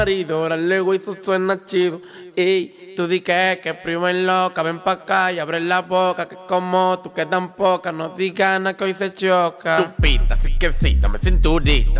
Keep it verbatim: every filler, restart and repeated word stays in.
marido, órale, güey, eso suena chido. Ey, tú di que, que primo en loca, ven pa' acá y abre la boca, que como tú que tan poca, no digas nada que hoy se choca. Tu pita, sí que sí, dame cinturita.